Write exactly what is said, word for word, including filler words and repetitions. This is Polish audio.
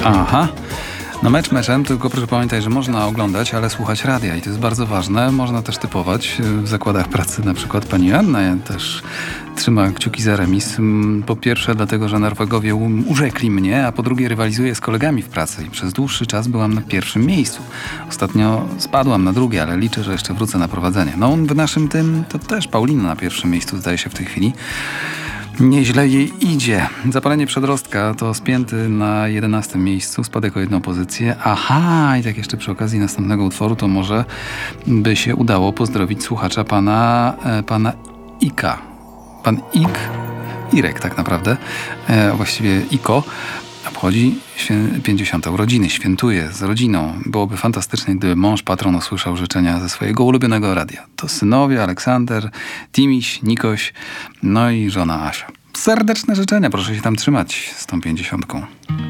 Aha. No mecz meczem, tylko proszę pamiętać, że można oglądać, ale słuchać radia i to jest bardzo ważne. Można też typować w zakładach pracy, na przykład pani Anna też trzyma kciuki za remis. Po pierwsze dlatego, że Norwegowie urzekli mnie, a po drugie rywalizuję z kolegami w pracy i przez dłuższy czas byłam na pierwszym miejscu. Ostatnio spadłam na drugie, ale liczę, że jeszcze wrócę na prowadzenie. No w naszym tym to też Paulina na pierwszym miejscu zdaje się w tej chwili. Nieźle jej idzie. Zapalenie przedrostka to spięty na jedenastym miejscu, spadek o jedną pozycję. Aha, i tak jeszcze przy okazji następnego utworu to może by się udało pozdrowić słuchacza pana, e, pana Ika. Pan Ik, Irek tak naprawdę, e, właściwie Iko, obchodzi świę- pięćdziesiąte urodziny, świętuje z rodziną. Byłoby fantastycznie, gdyby mąż patron usłyszał życzenia ze swojego ulubionego radia. To synowie Aleksander, Timiś, Nikoś, no i żona Asia. Serdeczne życzenia, proszę się tam trzymać z tą pięćdziesiątką.